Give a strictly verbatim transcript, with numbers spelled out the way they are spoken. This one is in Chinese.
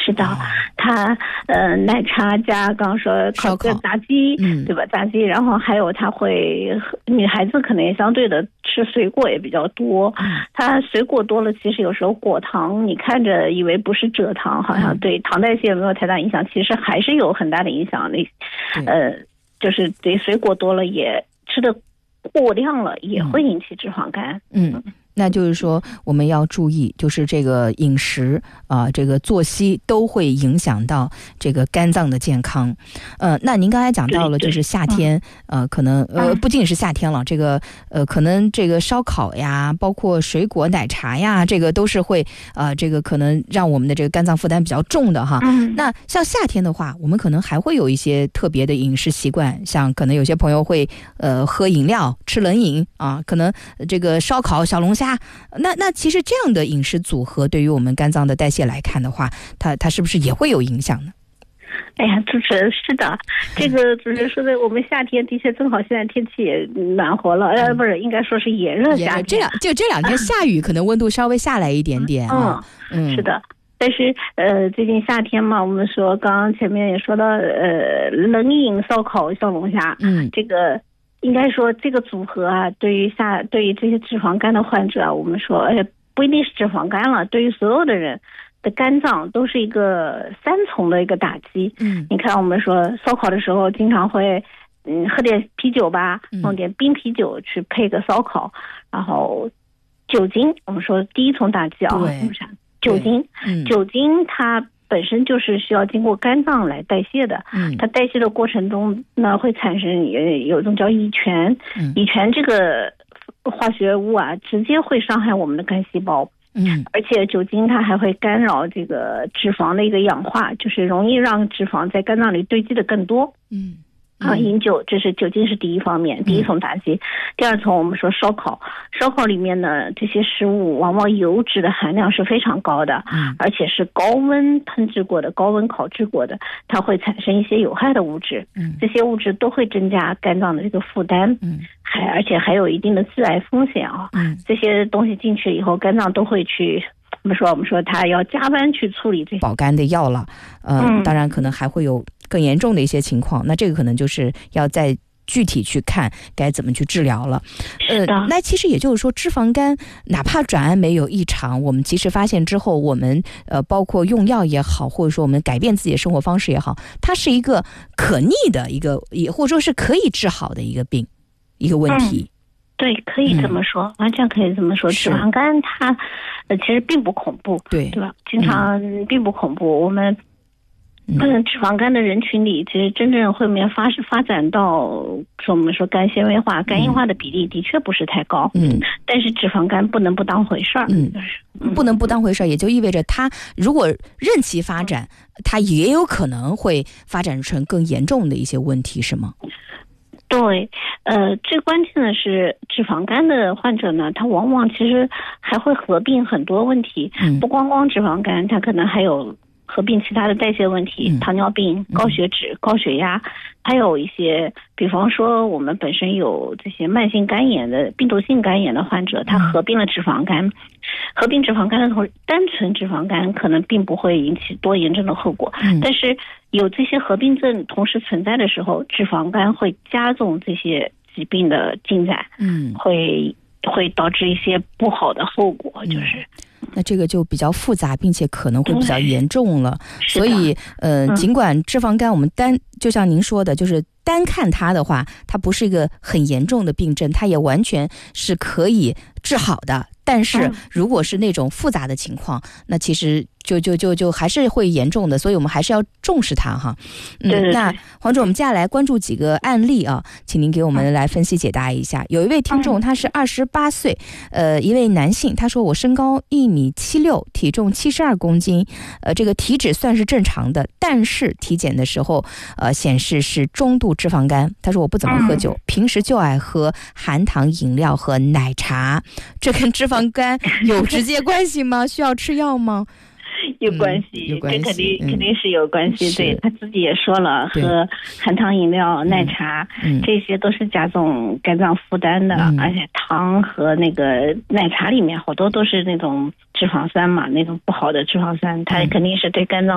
是的，它呃奶茶加刚刚说烤个炸鸡，嗯，对吧？炸鸡，然后还有它会女孩子可能也相对的吃水果也比较多，嗯，它水果多了，其实有时候果糖你看着以为不是蔗糖，好像对糖代谢没有太大影响，其实还是有很大的影响的，呃，就是对水果多了也吃的过量了，也会引起脂肪肝， 嗯。嗯，那就是说我们要注意，就是这个饮食啊、呃，这个作息都会影响到这个肝脏的健康。呃，那您刚才讲到了，就是夏天，呃，可能呃不仅是夏天了，这个呃可能这个烧烤呀，包括水果、奶茶呀，这个都是会呃这个可能让我们的这个肝脏负担比较重的哈。嗯。那像夏天的话，我们可能还会有一些特别的饮食习惯，像可能有些朋友会呃喝饮料、吃冷饮啊，可能这个烧烤、小龙虾。那那其实这样的饮食组合对于我们肝脏的代谢来看的话，它它是不是也会有影响呢？ 哎呀，主持人是的，这个主持人说的，我们夏天的确正好现在天气也暖和了，呃，不是，应该说是炎热夏天。 这两就这两天下雨，可能温度稍微下来一点点啊。 嗯，是的。但是呃，最近夏天嘛，我们说刚刚前面也说到，呃，冷饮、烧烤、小龙虾，嗯，这个。应该说这个组合啊，对于下对于这些脂肪肝的患者啊，我们说，而且不一定是脂肪肝了，对于所有的人的肝脏都是一个三重的一个打击。嗯，你看我们说烧烤的时候，经常会嗯喝点啤酒吧，弄点冰啤酒去配个烧烤，然后酒精，我们说第一重打击啊，酒精，嗯，酒精它本身就是需要经过肝脏来代谢的，嗯，它代谢的过程中呢会产生呃有一种叫乙醛，嗯，乙醛这个化学物啊，直接会伤害我们的肝细胞，嗯，而且酒精它还会干扰这个脂肪的一个氧化，就是容易让脂肪在肝脏里堆积的更多，嗯。啊，饮酒，这是酒精是第一方面，第一重打击。嗯、第二重，我们说烧烤，烧烤里面呢，这些食物往往油脂的含量是非常高的，嗯，而且是高温烹制过的、高温烤制过的，它会产生一些有害的物质，嗯，这些物质都会增加肝脏的这个负担，嗯，还而且还有一定的致癌风险啊，嗯，这些东西进去以后，肝脏都会去。我们说，我们说他要加班去处理这些保肝的药了，呃、嗯，当然可能还会有更严重的一些情况，那这个可能就是要再具体去看该怎么去治疗了。呃，那其实也就是说，脂肪肝哪怕转氨酶有异常，我们及时发现之后，我们呃包括用药也好，或者说我们改变自己的生活方式也好，它是一个可逆的一个，也或者说是可以治好的一个病，一个问题。嗯， 对，可以这么说，嗯、完全可以这么说。脂肪肝它，呃，其实并不恐怖，对对吧？经常并不恐怖。嗯、我们，嗯，脂肪肝的人群里，其实真正后面发发展到说我们说肝纤维化、肝硬化的比例的确不是太高。嗯，但是脂肪肝不能不当回事儿。嗯， 嗯不能不当回事儿，也就意味着它如果任其发展，它也有可能会发展成更严重的一些问题，是吗？ 对，呃，最关键的是脂肪肝的患者呢，他往往其实还会合并很多问题，嗯、不光光脂肪肝，他可能还有合并其他的代谢问题，嗯、糖尿病、高血脂、嗯、高血压，还有一些，比方说我们本身有这些慢性肝炎的病毒性肝炎的患者，他合并了脂肪肝，嗯、合并脂肪肝的同时，单纯脂肪肝可能并不会引起多严重的后果，嗯、但是有这些合并症同时存在的时候，脂肪肝会加重这些疾病的进展，嗯，会会导致一些不好的后果，就是。 嗯，那这个就比较复杂，并且可能会比较严重了。所以，呃，嗯、尽管脂肪肝我们单就像您说的，就是单看它的话，它不是一个很严重的病症，它也完全是可以治好的。但是如果是那种复杂的情况，那其实就就就就还是会严重的，所以我们还是要重视它哈。嗯，对对对，那黄主，我们接下来关注几个案例啊，请您给我们来分析解答一下。有一位听众，他是二十八岁，呃，一位男性，他说我身高一米七六，体重七十二公斤，呃，这个体脂算是正常的，但是体检的时候，呃，显示是中度脂肪肝。他说我不怎么喝酒，平时就爱喝含糖饮料和奶茶，这跟脂肪肝有直接关系吗？需要吃药吗？ 有关系，嗯、有关系，这肯定、嗯、肯定是有关系。对，他自己也说了，喝含糖饮料、奶茶、嗯，这些都是加重肝脏负担的，嗯、而且糖和那个奶茶里面好多都是那种脂肪酸嘛，那种不好的脂肪酸，它肯定是对肝脏